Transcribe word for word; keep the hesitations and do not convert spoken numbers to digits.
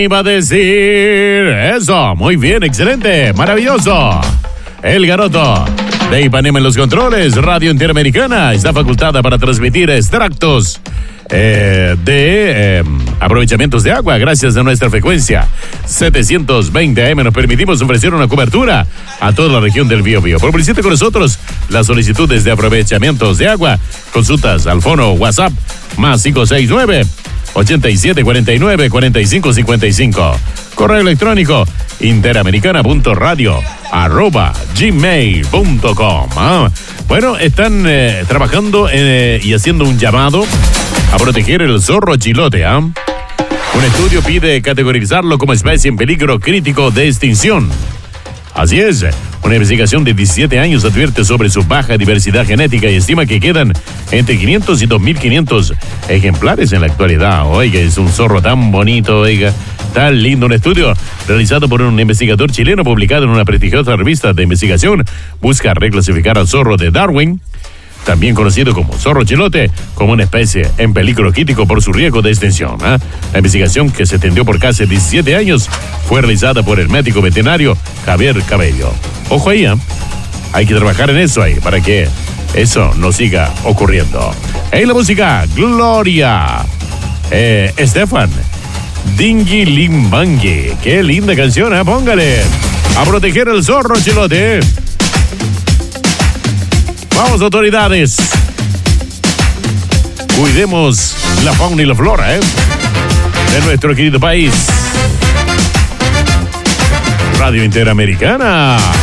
Iba a decir eso, muy bien, excelente, maravilloso. El Garoto de Ipanema en los controles. Radio Interamericana está facultada para transmitir extractos eh, de eh, aprovechamientos de agua gracias a nuestra frecuencia setecientos veinte A M. Nos permitimos ofrecer una cobertura a toda la región del Biobío. Publicite con nosotros las solicitudes de aprovechamientos de agua. Consultas al fono WhatsApp más cinco seis nueve, ochenta y siete cuarenta y nueve, cuarenta y cinco cincuenta y cinco. Correo electrónico interamericana.radio arroba gmail punto com. Ah, bueno, están eh, trabajando eh, y haciendo un llamado a proteger el zorro chilote. ¿ah? Un estudio pide categorizarlo como especie en peligro crítico de extinción. Así es, una investigación de diecisiete años advierte sobre su baja diversidad genética y estima que quedan entre quinientos y dos mil quinientos ejemplares en la actualidad. Oiga, es un zorro tan bonito, oiga, tan lindo. Un estudio realizado por un investigador chileno publicado en una prestigiosa revista de investigación busca reclasificar al zorro de Darwin, también conocido como zorro chilote, como una especie en peligro crítico por su riesgo de extinción. ¿eh? La investigación, que se extendió por casi diecisiete años, fue realizada por el médico veterinario Javier Cabello. Ojo ahí, ¿eh? hay que trabajar en eso ahí, para que eso no siga ocurriendo. En la música, Gloria eh, Estefan, Dingy Limbangi. Qué linda canción, ¿eh? póngale. A proteger el zorro chilote. Vamos, autoridades. Cuidemos la fauna y la flora, ¿eh? de nuestro querido país. Radio Interamericana.